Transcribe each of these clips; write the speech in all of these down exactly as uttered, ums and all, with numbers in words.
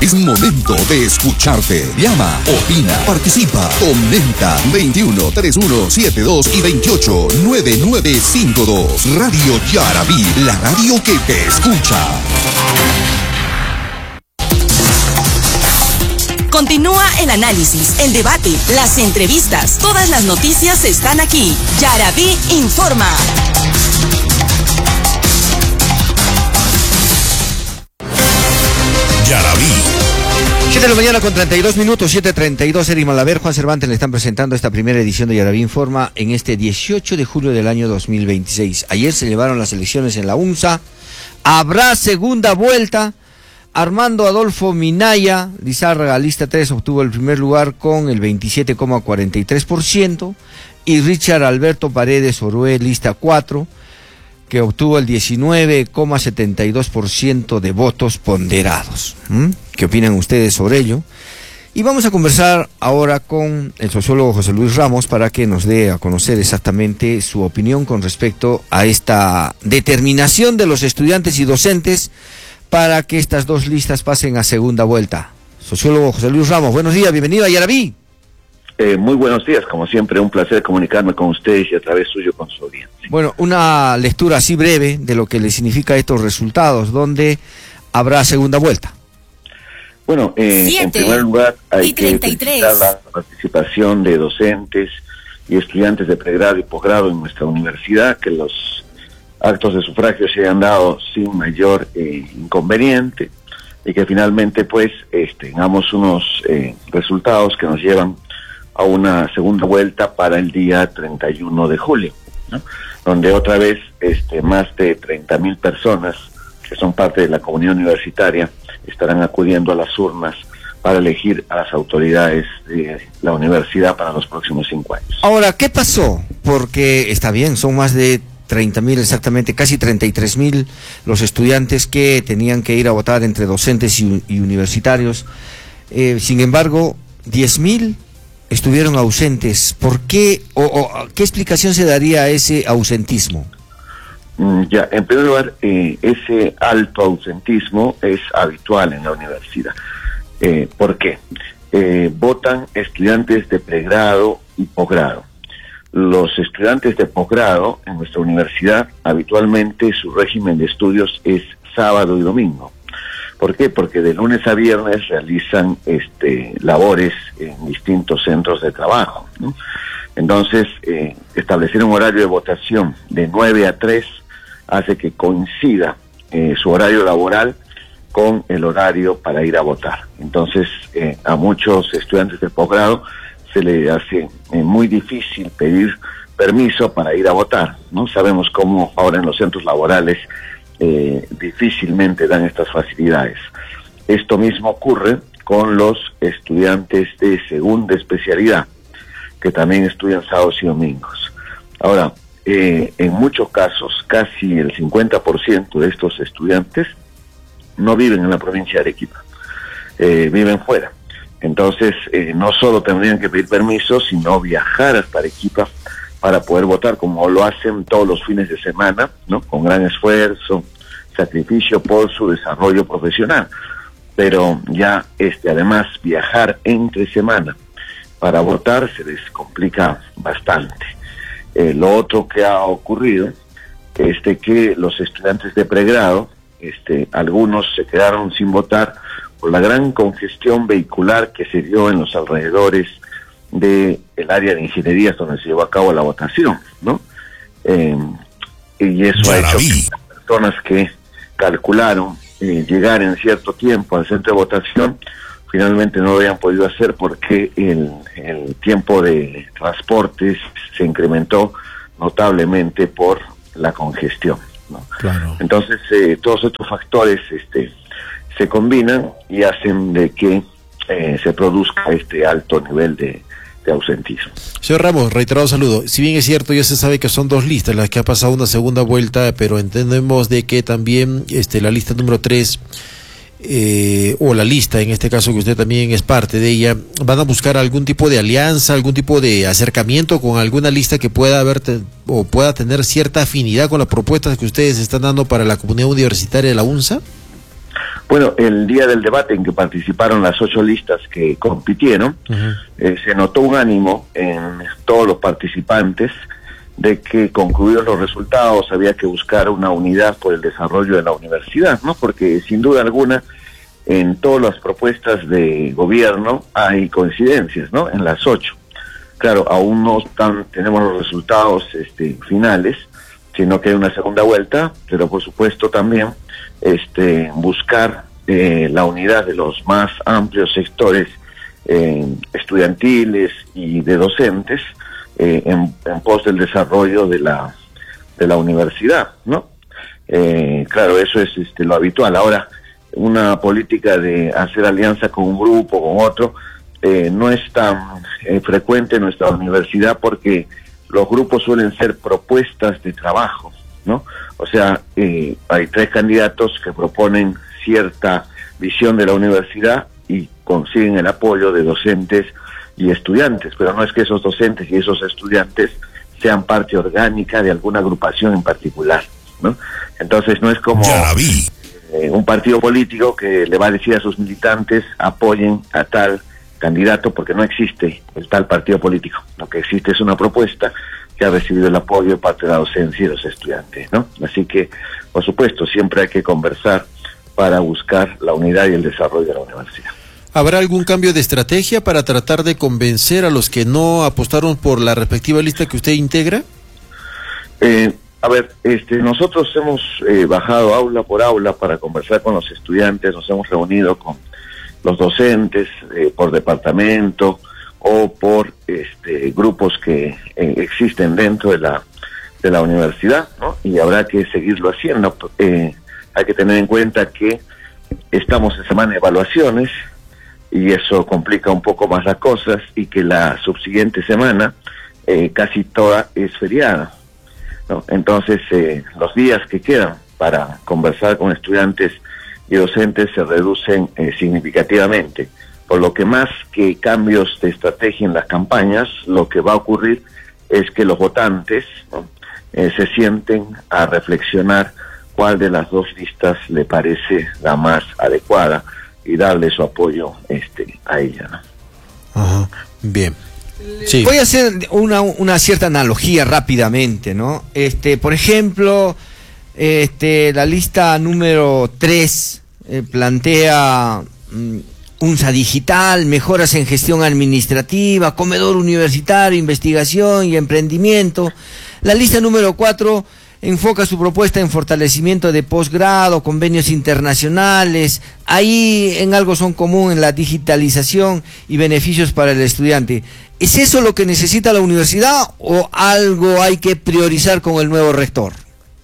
Es momento de escucharte. Llama, opina, participa, comenta. veintiuno, treinta y uno, setenta y dos y veintiocho, noventa y nueve cincuenta y dos. Radio Yarabí, la radio que te escucha. Continúa el análisis, el debate, las entrevistas. Todas las noticias están aquí. Yarabí informa. Yarabí. siete de la mañana con treinta y dos minutos, siete treinta y dos. Eri Malaver, Juan Cervantes le están presentando esta primera edición de Yarabí Informa en este dieciocho de julio del año dos mil veintiséis. Ayer se llevaron las elecciones en la UNSA. Habrá segunda vuelta. Armando Adolfo Minaya Lizárraga, lista tres, obtuvo el primer lugar con el veintisiete coma cuarenta y tres por ciento. Y Richard Alberto Paredes Orué, lista cuatro, que obtuvo el diecinueve coma setenta y dos por ciento de votos ponderados. ¿Mm? ¿Qué opinan ustedes sobre ello? Y vamos a conversar ahora con el sociólogo José Luis Ramos para que nos dé a conocer exactamente su opinión con respecto a esta determinación de los estudiantes y docentes para que estas dos listas pasen a segunda vuelta. Sociólogo José Luis Ramos, buenos días, bienvenido a Yarabí. Eh, muy buenos días, como siempre, un placer comunicarme con ustedes y a través suyo con su audiencia. Bueno, una lectura así breve de lo que le significa estos resultados, donde habrá segunda vuelta. Bueno, eh, en primer lugar hay que felicitar la participación de docentes y estudiantes de pregrado y posgrado en nuestra universidad, que los actos de sufragio se hayan dado sin mayor eh, inconveniente y que finalmente pues este, tengamos unos eh, resultados que nos llevan a una segunda vuelta para el día treinta y uno de julio, ¿no? Donde otra vez este, más de treinta mil personas que son parte de la comunidad universitaria estarán acudiendo a las urnas para elegir a las autoridades de la universidad para los próximos cinco años. Ahora, ¿qué pasó? Porque está bien, son más de treinta mil exactamente, casi treinta y tres mil los estudiantes que tenían que ir a votar entre docentes y, y universitarios. Eh, sin embargo, diez mil estuvieron ausentes. ¿Por qué o, o qué explicación se daría a ese ausentismo? Mm, ya, en primer lugar, eh, ese alto ausentismo es habitual en la universidad. Eh, ¿Por qué? Eh, votan estudiantes de pregrado y posgrado. Los estudiantes de posgrado en nuestra universidad, habitualmente su régimen de estudios es sábado y domingo. ¿Por qué? Porque de lunes a viernes realizan este, labores en distintos centros de trabajo, ¿no? Entonces, eh, establecer un horario de votación de nueve a tres hace que coincida eh, su horario laboral con el horario para ir a votar. Entonces, eh, a muchos estudiantes de posgrado se le hace eh, muy difícil pedir permiso para ir a votar, ¿no? Sabemos cómo ahora en los centros laborales eh, difícilmente dan estas facilidades. Esto mismo ocurre con los estudiantes de segunda especialidad, que también estudian sábados y domingos. Ahora, eh, en muchos casos, casi el cincuenta por ciento de estos estudiantes no viven en la provincia de Arequipa, eh, viven fuera. Entonces, eh, no solo tendrían que pedir permiso, sino viajar hasta Arequipa para poder votar, como lo hacen todos los fines de semana, ¿no? Con gran esfuerzo, sacrificio por su desarrollo profesional. Pero ya, este, además, viajar entre semana para votar se les complica bastante. Eh, lo otro que ha ocurrido es de que los estudiantes de pregrado, este, algunos se quedaron sin votar por la gran congestión vehicular que se dio en los alrededores del área de ingenierías donde se llevó a cabo la votación, ¿no? Eh, y eso Yarabí. Ha hecho que las personas que calcularon eh, llegar en cierto tiempo al centro de votación finalmente no lo habían podido hacer porque el, el tiempo de transporte se incrementó notablemente por la congestión, ¿no? Claro. Entonces, eh, todos estos factores este, se combinan y hacen de que eh, se produzca este alto nivel de, de ausentismo. Señor Ramos, reiterado saludo. Si bien es cierto, ya se sabe que son dos listas las que ha pasado una segunda vuelta, pero entendemos de que también este, la lista número tres, eh, o la lista, en este caso que usted también es parte de ella, van a buscar algún tipo de alianza, algún tipo de acercamiento con alguna lista que pueda haber te, o pueda tener cierta afinidad con las propuestas que ustedes están dando para la comunidad universitaria de la UNSA. Bueno, el día del debate en que participaron las ocho listas que compitieron, uh-huh. eh, se notó un ánimo en todos los participantes de que, concluidos los resultados, había que buscar una unidad por el desarrollo de la universidad, ¿no? Porque sin duda alguna, en todas las propuestas de gobierno hay coincidencias, ¿no? En las ocho. Claro, aún no están, tenemos los resultados este, finales, sino que hay una segunda vuelta, pero por supuesto también este, buscar eh, la unidad de los más amplios sectores eh, estudiantiles y de docentes eh, en, en pos del desarrollo de la de la universidad, ¿no? Eh, claro, eso es este, lo habitual. Ahora, una política de hacer alianza con un grupo o con otro eh, no es tan eh, frecuente en nuestra universidad porque los grupos suelen ser propuestas de trabajo, ¿no? O sea, eh, hay tres candidatos que proponen cierta visión de la universidad y consiguen el apoyo de docentes y estudiantes, pero no es que esos docentes y esos estudiantes sean parte orgánica de alguna agrupación en particular, ¿no? Entonces no es como eh, un partido político que le va a decir a sus militantes apoyen a tal candidato, porque no existe el tal partido político. Lo que existe es una propuesta que ha recibido el apoyo de parte de la docencia y de los estudiantes, ¿no? Así que, por supuesto, siempre hay que conversar para buscar la unidad y el desarrollo de la universidad. ¿Habrá algún cambio de estrategia para tratar de convencer a los que no apostaron por la respectiva lista que usted integra? Eh, a ver, este, nosotros hemos eh, bajado aula por aula para conversar con los estudiantes, nos hemos reunido con los docentes eh, por departamento o por este, grupos que eh, existen dentro de la de la universidad, ¿no? Y habrá que seguirlo haciendo. Eh, hay que tener en cuenta que estamos en semana de evaluaciones y eso complica un poco más las cosas y que la subsiguiente semana eh, casi toda es feriada, ¿no? Entonces eh, los días que quedan para conversar con estudiantes y docentes se reducen eh, significativamente, por lo que más que cambios de estrategia en las campañas, lo que va a ocurrir es que los votantes, ¿no? eh, se sienten a reflexionar cuál de las dos listas le parece la más adecuada y darle su apoyo este, a ella, ¿no? Ajá, bien. Sí. Voy a hacer una, una cierta analogía rápidamente, ¿no? Este, por ejemplo, este, la lista número tres eh, plantea mm, UNSA digital, mejoras en gestión administrativa, comedor universitario, investigación y emprendimiento. La lista número cuatro enfoca su propuesta en fortalecimiento de posgrado, convenios internacionales. Ahí en algo son común en la digitalización y beneficios para el estudiante. ¿Es eso lo que necesita la universidad o algo hay que priorizar con el nuevo rector?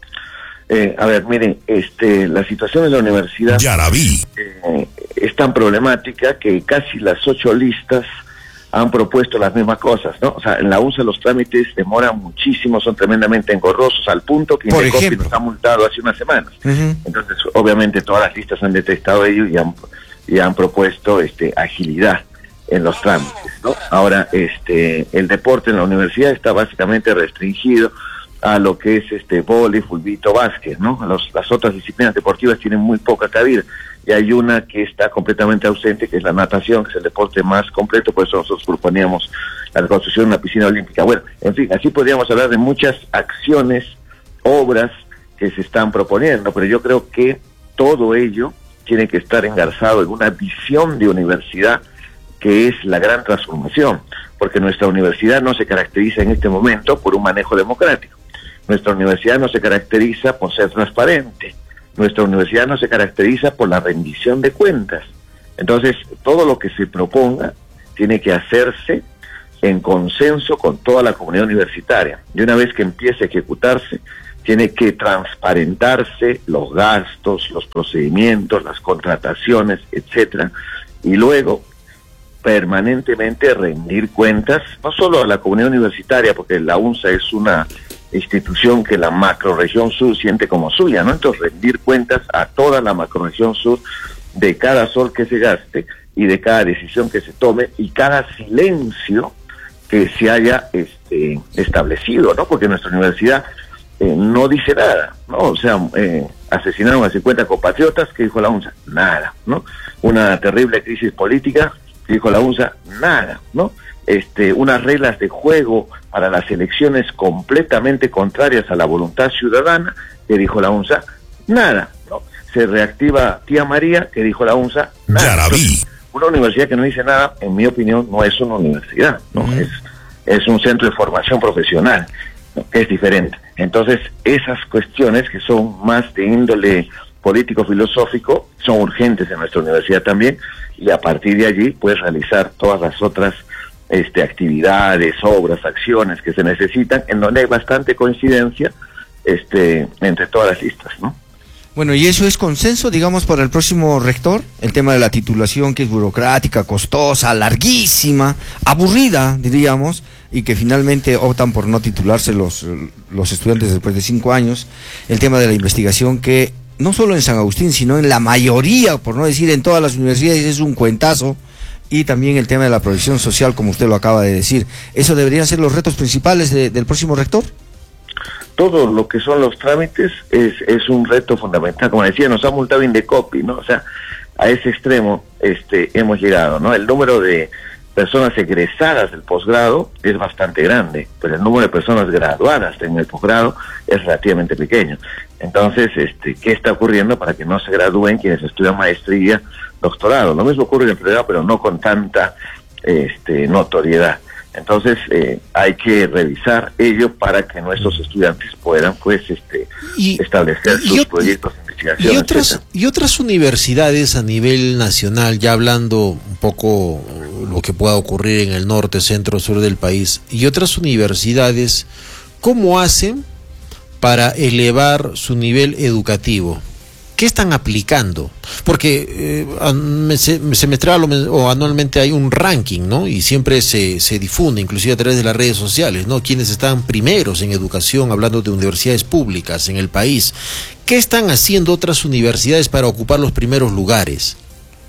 Eh, a ver, miren, este, la situación de la universidad ya la vi. Eh, es tan problemática que casi las ocho listas han propuesto las mismas cosas, ¿no? O sea, en la UNSA los trámites demoran muchísimo, son tremendamente engorrosos, al punto que Indecopi nos ha multado hace unas semanas. Uh-huh. Entonces, obviamente, todas las listas han detectado ello y han, y han propuesto este, agilidad en los trámites, ¿no? Ahora, este, el deporte en la universidad está básicamente restringido a lo que es este vóley, fulbito, básquet, ¿no? Los, las otras disciplinas deportivas tienen muy poca cabida y hay una que está completamente ausente, que es la natación, que es el deporte más completo, por eso nosotros proponíamos la reconstrucción de una piscina olímpica. Bueno, en fin, así podríamos hablar de muchas acciones, obras que se están proponiendo, pero yo creo que todo ello tiene que estar engarzado en una visión de universidad que es la gran transformación, porque nuestra universidad no se caracteriza en este momento por un manejo democrático. Nuestra universidad no se caracteriza por ser transparente. Nuestra universidad no se caracteriza por la rendición de cuentas. Entonces, todo lo que se proponga tiene que hacerse en consenso con toda la comunidad universitaria. Y una vez que empiece a ejecutarse, tiene que transparentarse los gastos, los procedimientos, las contrataciones, etcétera, y luego permanentemente rendir cuentas, no solo a la comunidad universitaria, porque la UNSA es una institución que la macrorregión sur siente como suya, ¿no? Entonces, rendir cuentas a toda la macrorregión sur de cada sol que se gaste y de cada decisión que se tome y cada silencio que se haya este, establecido, ¿no? Porque nuestra universidad eh, no dice nada, ¿no? O sea, eh, asesinaron a cincuenta compatriotas, ¿qué dijo la UNSA? Nada, ¿no? Una terrible crisis política, ¿qué dijo la UNSA? Nada, ¿no? Este, unas reglas de juego para las elecciones completamente contrarias a la voluntad ciudadana, ¿qué dijo la UNSA? Nada, ¿no? Se reactiva Tía María, ¿qué dijo la UNSA? Nada. Entonces, una universidad que no dice nada, en mi opinión, no es una universidad, ¿no? Uh-huh. Es, es un centro de formación profesional, ¿no? Es diferente. Entonces, esas cuestiones que son más de índole político-filosófico son urgentes en nuestra universidad también, y a partir de allí puedes realizar todas las otras este, actividades, obras, acciones que se necesitan, en donde hay bastante coincidencia este, entre todas las listas, ¿no? Bueno, ¿y eso es consenso, digamos, para el próximo rector? El tema de la titulación, que es burocrática, costosa, larguísima, aburrida, diríamos, y que finalmente optan por no titularse los, los estudiantes después de cinco años. El tema de la investigación, que no solo en San Agustín, sino en la mayoría, por no decir en todas las universidades, es un cuentazo. Y también el tema de la provisión social, como usted lo acaba de decir. ¿Eso deberían ser los retos principales de, del próximo rector? Todo lo que son los trámites es, es un reto fundamental. Como decía, nos ha multado Indecopi, ¿no? O sea, a ese extremo este, hemos llegado, ¿no? El número de personas egresadas del posgrado es bastante grande, pero el número de personas graduadas en el posgrado es relativamente pequeño. Entonces, este, ¿qué está ocurriendo para que no se gradúen quienes estudian maestría, doctorado? Lo mismo ocurre en el posgrado, pero no con tanta este, notoriedad. Entonces eh, hay que revisar ello para que nuestros estudiantes puedan pues este y, establecer y, sus y, proyectos de investigación. Y otras, y otras universidades a nivel nacional, ya hablando un poco lo que pueda ocurrir en el norte, centro, sur del país, y otras universidades, ¿cómo hacen para elevar su nivel educativo? ¿Qué están aplicando? Porque eh, semestral o anualmente hay un ranking, ¿no? Y siempre se, se difunde, inclusive a través de las redes sociales, ¿no? Quienes están primeros en educación, hablando de universidades públicas en el país. ¿Qué están haciendo otras universidades para ocupar los primeros lugares?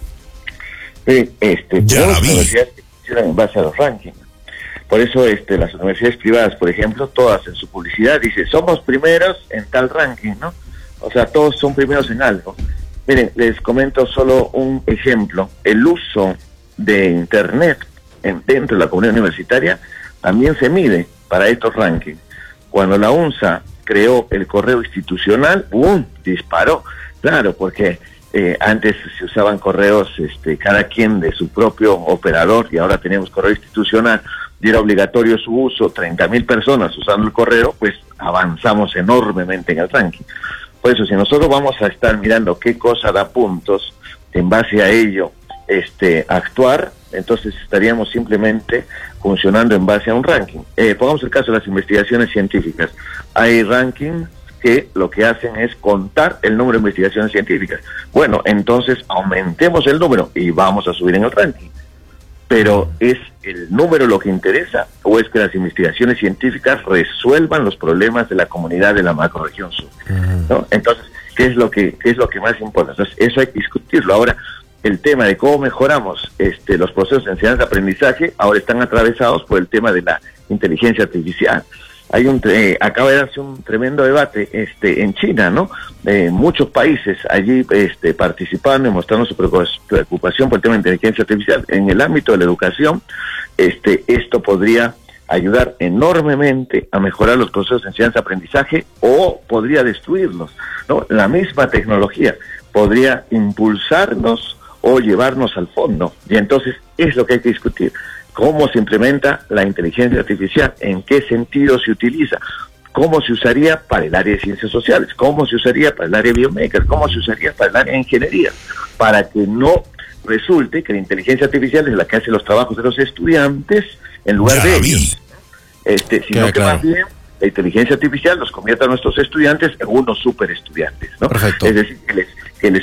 Eh, este, ya las universidades que funcionan en base a los rankings. Por eso este, las universidades privadas, por ejemplo, todas en su publicidad dicen, somos primeros en tal ranking, ¿no? O sea, todos son primeros en algo. Miren, les comento solo un ejemplo. El uso de Internet en, dentro de la comunidad universitaria también se mide para estos rankings. Cuando la UNSA creó el correo institucional, ¡bum!, disparó. Claro, porque eh, antes se usaban correos este, cada quien de su propio operador, y ahora tenemos correo institucional, y era obligatorio su uso, treinta mil personas usando el correo, pues avanzamos enormemente en el ranking. Por eso, si nosotros vamos a estar mirando qué cosa da puntos, en base a ello este, actuar, entonces estaríamos simplemente funcionando en base a un ranking. Eh, pongamos el caso de las investigaciones científicas. Hay rankings que lo que hacen es contar el número de investigaciones científicas. Bueno, entonces aumentemos el número y vamos a subir en el ranking. Pero ¿es el número lo que interesa o es que las investigaciones científicas resuelvan los problemas de la comunidad de la macrorregión sur? ¿No? Entonces, ¿qué es lo que qué es lo que más importa? Entonces, eso hay que discutirlo. Ahora, el tema de cómo mejoramos este, los procesos de enseñanza-aprendizaje ahora están atravesados por el tema de la inteligencia artificial. Hay un eh, acaba de darse un tremendo debate este en China, ¿no? Eh, muchos países allí este, participando y mostrando su preocupación por el tema de inteligencia artificial. En el ámbito de la educación, este esto podría ayudar enormemente a mejorar los procesos de enseñanza-aprendizaje o podría destruirlos, ¿no? La misma tecnología podría impulsarnos o llevarnos al fondo, y entonces es lo que hay que discutir. ¿Cómo se implementa la inteligencia artificial? ¿En qué sentido se utiliza? ¿Cómo se usaría para el área de ciencias sociales? ¿Cómo se usaría para el área de biomédicas? ¿Cómo se usaría para el área de ingeniería? Para que no resulte que la inteligencia artificial es la que hace los trabajos de los estudiantes en lugar de ellos. Este, sino que claro. más bien la inteligencia artificial los convierta a nuestros estudiantes en unos super estudiantes, ¿no? Perfecto. Es decir, que les, que les